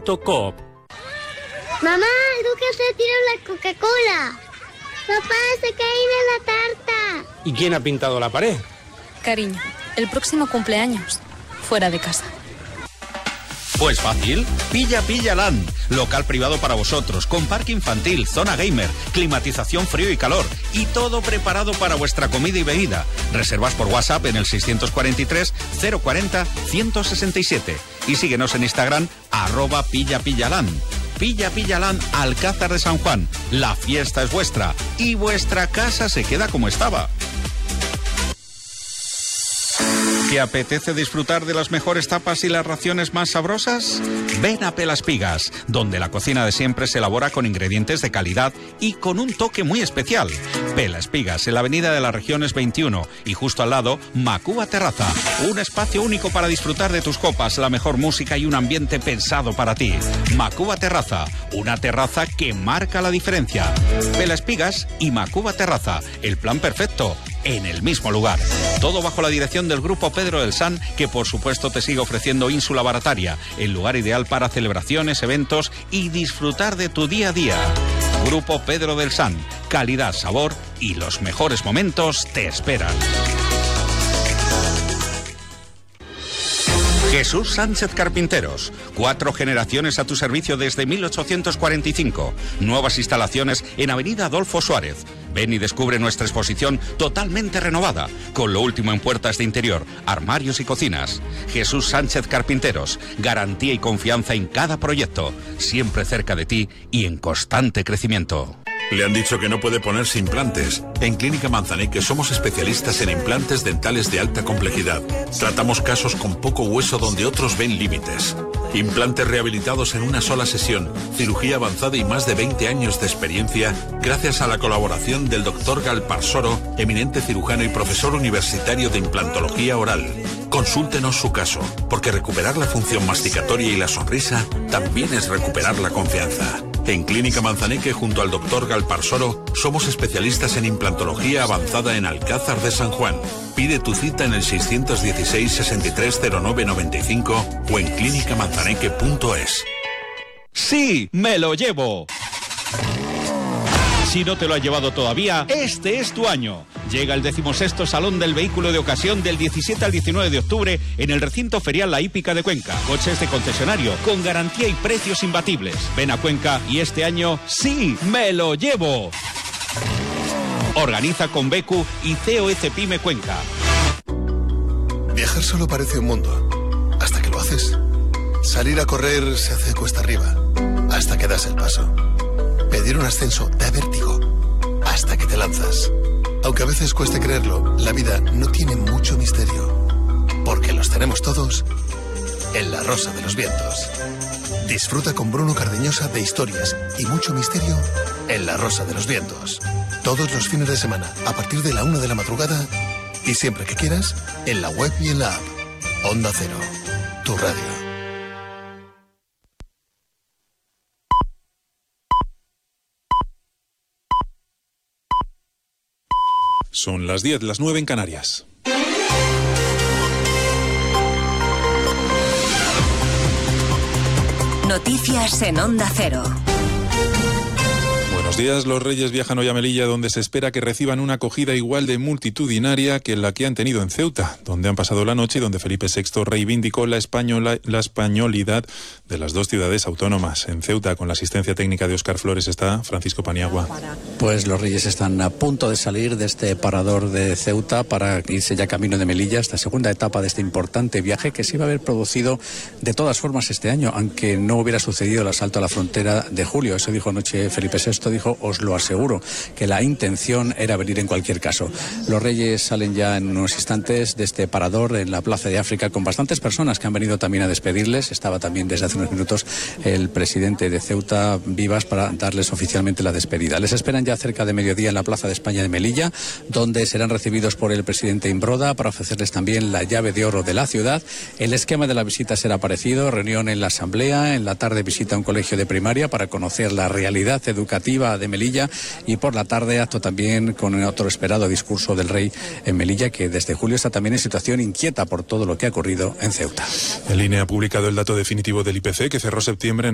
Banco.coop. Mamá, Lucas se tiró la Coca-Cola. Papá, se cae de la tarta. ¿Y quién ha pintado la pared? Cariño, el próximo cumpleaños, fuera de casa. Pues fácil, Pilla Land, local privado para vosotros, con parque infantil, zona gamer, climatización frío y calor, y todo preparado para vuestra comida y bebida. Reservas por WhatsApp en el 643 040 167 y síguenos en Instagram @pillaland. Pilla Land, Alcázar de San Juan. La fiesta es vuestra y vuestra casa se queda como estaba. ¿Te apetece disfrutar de las mejores tapas y las raciones más sabrosas? Ven a Pelaspigas, donde la cocina de siempre se elabora con ingredientes de calidad y con un toque muy especial. Pelaspigas, en la avenida de las Regiones 21 y justo al lado, Macuba Terraza. Un espacio único para disfrutar de tus copas, la mejor música y un ambiente pensado para ti. Macuba Terraza, una terraza que marca la diferencia. Pelaspigas y Macuba Terraza, el plan perfecto, en el mismo lugar. Todo bajo la dirección del Grupo Pedro del San, que por supuesto te sigue ofreciendo Ínsula Barataria, el lugar ideal para celebraciones, eventos y disfrutar de tu día a día. Grupo Pedro del San, calidad, sabor y los mejores momentos te esperan. Jesús Sánchez Carpinteros, 4 generaciones a tu servicio desde 1845. Nuevas instalaciones en Avenida Adolfo Suárez. Ven y descubre nuestra exposición totalmente renovada, con lo último en puertas de interior, armarios y cocinas. Jesús Sánchez Carpinteros, garantía y confianza en cada proyecto, siempre cerca de ti y en constante crecimiento. Le han dicho que no puede ponerse implantes. En Clínica Manzaneque somos especialistas en implantes dentales de alta complejidad. Tratamos casos con poco hueso donde otros ven límites. Implantes rehabilitados en una sola sesión, cirugía avanzada y más de 20 años de experiencia gracias a la colaboración del Dr. Galparsoro, eminente cirujano y profesor universitario de implantología oral. Consúltenos su caso, porque recuperar la función masticatoria y la sonrisa también es recuperar la confianza. En Clínica Manzaneque, junto al Dr. Galparsoro, somos especialistas en implantología avanzada en Alcázar de San Juan. Pide tu cita en el 616 6309 95 o en clínicamanzaneque.es. ¡Sí, me lo llevo! Si no te lo has llevado todavía, este es tu año. Llega el 16º Salón del Vehículo de Ocasión del 17 al 19 de octubre en el recinto ferial La Hípica de Cuenca. Coches de concesionario con garantía y precios imbatibles. Ven a Cuenca y este año, ¡sí, me lo llevo! Organiza con Becu y COS Pyme Cuenca. Viajar solo parece un mundo, hasta que lo haces. Salir a correr se hace cuesta arriba, hasta que das el paso. Pedir un ascenso da vértigo, hasta que te lanzas. Aunque a veces cueste creerlo, la vida no tiene mucho misterio, porque los tenemos todos en La Rosa de los Vientos. Disfruta con Bruno Cardeñosa de historias y mucho misterio en La Rosa de los Vientos. Todos los fines de semana, a partir de la 1 de la madrugada, y siempre que quieras, en la web y en la app. Onda Cero, tu radio. Son las 10, las 9 en Canarias. Noticias en Onda Cero. Buenos días. Los Reyes viajan hoy a Melilla, donde se espera que reciban una acogida igual de multitudinaria que la que han tenido en Ceuta, donde han pasado la noche y donde Felipe VI reivindicó la españolidad de las dos ciudades autónomas. En Ceuta, con la asistencia técnica de Óscar Flores, está Francisco Paniagua. Pues los Reyes están a punto de salir de este parador de Ceuta para irse ya camino de Melilla, esta segunda etapa de este importante viaje que se iba a haber producido de todas formas este año, aunque no hubiera sucedido el asalto a la frontera de julio. Eso dijo anoche Felipe VI, dijo: os lo aseguro, que la intención era venir en cualquier caso. Los Reyes salen ya en unos instantes de este parador en la Plaza de África con bastantes personas que han venido también a despedirles. Estaba también desde hace unos minutos el presidente de Ceuta, Vivas, para darles oficialmente la despedida. Les esperan ya cerca de mediodía en la Plaza de España de Melilla, donde serán recibidos por el presidente Imbroda para ofrecerles también la llave de oro de la ciudad. El esquema de la visita será parecido: reunión en la Asamblea, en la tarde visita a un colegio de primaria para conocer la realidad educativa de Melilla, y por la tarde acto también con otro esperado discurso del rey en Melilla, que desde julio está también en situación inquieta por todo lo que ha ocurrido en Ceuta. El INE ha publicado el dato definitivo del IPC, que cerró septiembre en